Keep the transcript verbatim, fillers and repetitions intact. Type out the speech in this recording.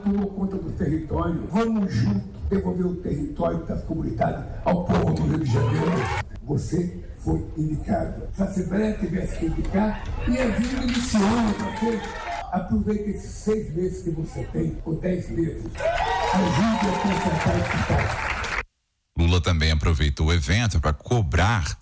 tomou conta do território. Vamos juntos devolver o território das comunidades ao povo do Rio de Janeiro. Você foi indicado. Se a Assembleia tivesse que indicar, ia vir iniciando para você. Aproveite esses seis meses que você tem, ou dez meses. Ajude a consertar esse estado. Lula também aproveitou o evento para cobrar